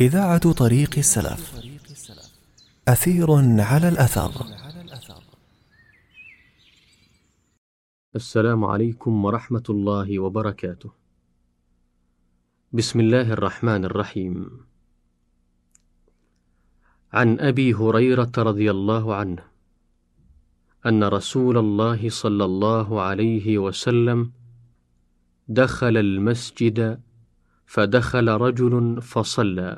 إذاعة طريق السلف. أثير على الأثر. السلام عليكم ورحمة الله وبركاته. بسم الله الرحمن الرحيم. عن أبي هريرة رضي الله عنه أن رسول الله صلى الله عليه وسلم دخل المسجد فدخل رجل فصلى،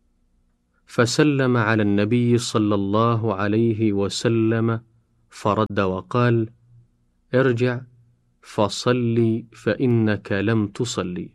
فسلم على النبي صلى الله عليه وسلم فرد وقال: ارجع فصلي فإنك لم تصلي.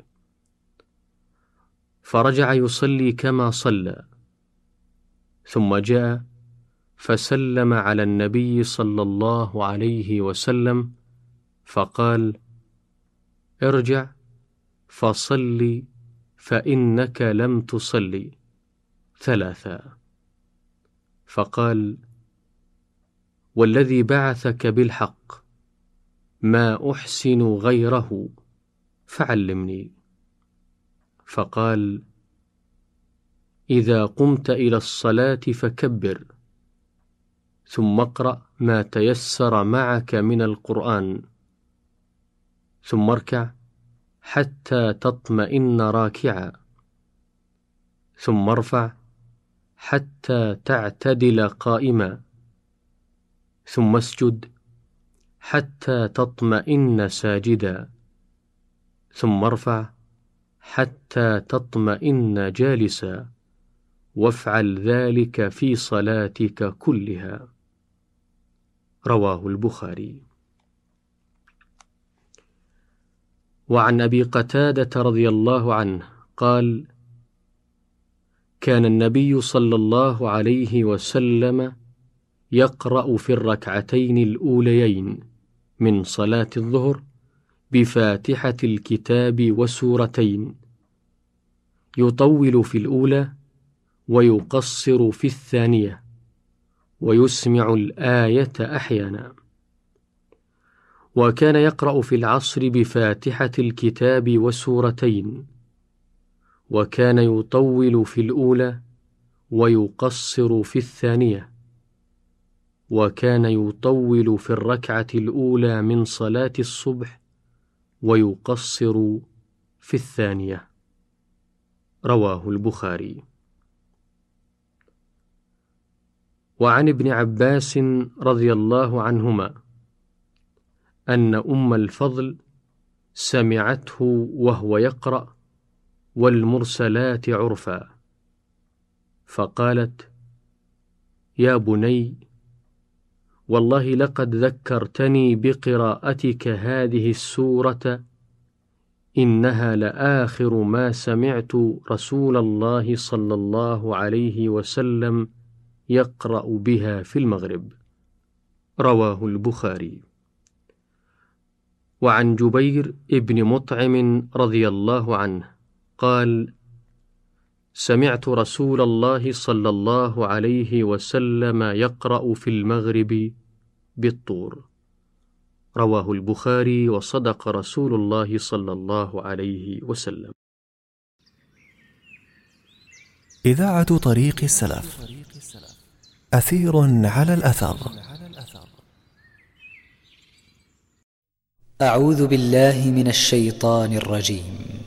فرجع يصلي كما صلى، ثم جاء فسلم على النبي صلى الله عليه وسلم فقال: ارجع فصلي فإنك لم تصلي 3. فقال: والذي بعثك بالحق ما أحسن غيره فعلمني. فقال: إذا قمت إلى الصلاة فكبر، ثم اقرأ ما تيسر معك من القرآن، ثم اركع حتى تطمئن راكعا، ثم ارفع حتى تعتدل قائما، ثم اسجد حتى تطمئن ساجدا، ثم ارفع حتى تطمئن جالسا، وافعل ذلك في صلاتك كلها. رواه البخاري. وعن أبي قتادة رضي الله عنه قال: كان النبي صلى الله عليه وسلم يقرأ في الركعتين الأوليين من صلاة الظهر بفاتحة الكتاب وسورتين، يطول في الأولى ويقصر في الثانية، ويسمع الآية أحيانا. وكان يقرأ في العصر بفاتحة الكتاب وسورتين، وكان يطول في الأولى ويقصر في الثانية، وكان يطول في الركعة الأولى من صلاة الصبح ويقصر في الثانية. رواه البخاري. وعن ابن عباس رضي الله عنهما أن أم الفضل سمعته وهو يقرأ: والمرسلات عرفا، فقالت: يا بني، والله لقد ذكرتني بقراءتك هذه السورة، إنها لآخر ما سمعت رسول الله صلى الله عليه وسلم يقرأ بها في المغرب. رواه البخاري. وعن جبير ابن مطعم رضي الله عنه قال: سمعت رسول الله صلى الله عليه وسلم يقرأ في المغرب بالطور. رواه البخاري. وصدق رسول الله صلى الله عليه وسلم. إذاعة طريق السلف. أثير على الأثر. أعوذ بالله من الشيطان الرجيم.